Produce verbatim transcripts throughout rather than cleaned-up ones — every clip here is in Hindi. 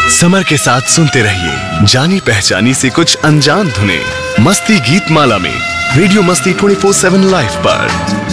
समर के साथ सुनते रहिए जानी पहचानी से कुछ अनजान धुने मस्ती गीत माला में, रेडियो मस्ती ट्वेंटी फोर सेवन लाइव पर।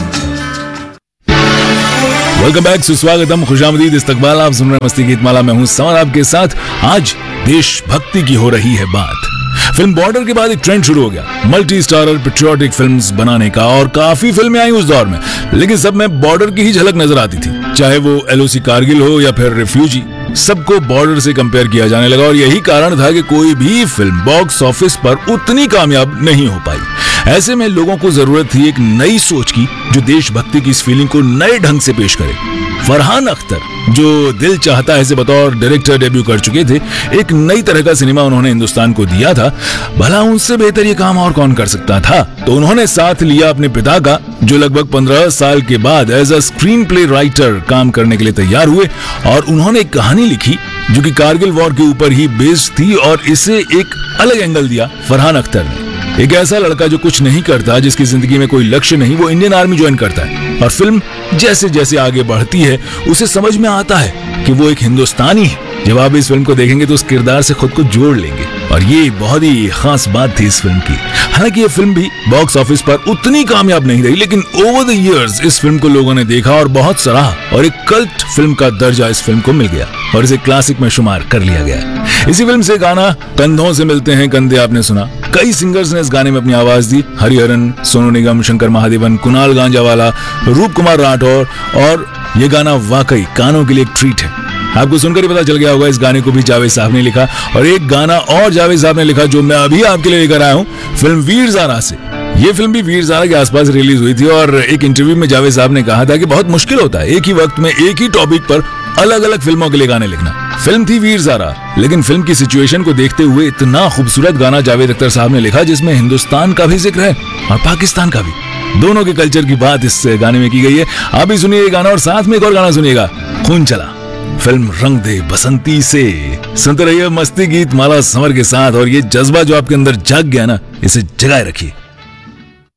वेलकम बैक, सुस्वागतम, खुशामदीद, इस्तकबाल। आप सुन रहे हैं मस्ती गीत माला में हूं समर आपके साथ। आज देशभक्ति की हो रही है बात। फिल्म बॉर्डर के बाद एक ट्रेंड शुरू हो गया मल्टी स्टारर पेट्रियोटिक फिल्म्स बनाने का, और काफी फिल्में आई उस दौर में, लेकिन सब में बॉर्डर की ही झलक नजर आती थी। चाहे वो एलओसी कारगिल हो या फिर रिफ्यूजी, सबको बॉर्डर से कंपेयर किया जाने लगा, और यही कारण था कि कोई भी फिल्म बॉक्स ऑफिस पर उतनी कामयाब नहीं हो पाई। ऐसे में लोगों को जरूरत थी एक नई सोच की, जो देशभक्ति की इस फीलिंग को नए ढंग से पेश करे। फरहान अख्तर, जो दिल चाहता है से बतौर डायरेक्टर डेब्यू कर चुके थे, एक नई तरह का सिनेमा उन्होंने हिंदुस्तान को दिया था। भला उनसे बेहतर ये काम और कौन कर सकता था? तो उन्होंने साथ लिया अपने पिता का, जो लगभग पंद्रह साल के बाद as a screen play writer काम करने के लिए तैयार हुए, और उन्होंने एक कहानी लिखी जो कि कारगिल वॉर के ऊपर ही बेस्ड थी, और इसे एक अलग एंगल दिया फरहान अख्तर ने। एक ऐसा लड़का जो कुछ नहीं करता, जिसकी जिंदगी में कोई लक्ष्य नहीं, वो इंडियन आर्मी ज्वाइन करता है, और फिल्म जैसे जैसे आगे बढ़ती है उसे समझ में आता है कि वो एक हिंदुस्तानी है। जब आप इस फिल्म को देखेंगे तो उस किरदार से खुद को जोड़ लेंगे, और ये बहुत ही खास बात थी इस फिल्म की। हालांकि ये फिल्म भी बॉक्स ऑफिस पर उतनी कामयाब नहीं रही, लेकिन ओवर द इयर्स इस फिल्म को लोगों ने देखा और बहुत सराहा, और एक कल्ट फिल्म का दर्जा इस फिल्म को मिल गया, और इसे क्लासिक में शुमार कर लिया गया। इसी फिल्म से गाना कंधों से मिलते हैं कंधे आपने सुना। कई सिंगर्स ने इस गाने में अपनी आवाज दी, हरिहरन, सोनू निगम, शंकर महादेवन, कुणाल गांजावाला, रूप कुमार राठौर, और ये गाना वाकई कानों के लिए एक ट्रीट है। आपको सुनकर ही पता चल गया होगा इस गाने को भी जावेद साहब ने लिखा, और एक गाना और जावेद साहब ने लिखा जो मैं अभी आपके लिए लेकर आया हूँ फिल्म वीर ज़ारा से। ये फिल्म भी वीर ज़ारा के आसपास रिलीज हुई थी, और एक इंटरव्यू में जावेद साहब ने कहा था कि बहुत मुश्किल होता है एक ही वक्त में एक ही टॉपिक पर अलग अलग फिल्मों के लिए गाने लिखना। फिल्म थी वीर ज़ारा, लेकिन फिल्म की सिचुएशन को देखते हुए इतना खूबसूरत गाना जावेद अख्तर साहब ने लिखा, जिसमें हिंदुस्तान का भी जिक्र है और पाकिस्तान का भी। दोनों के कल्चर की बात इस गाने में की गई है। आप भी सुनिए ये गाना, और साथ में एक और गाना सुनिएगा, खून चला, फिल्म रंग दे बसंती से। सुनते रहिए मस्ती गीत माला समर के साथ, और ये जज्बा जो आपके अंदर जाग गया ना, इसे जगाए रखिए।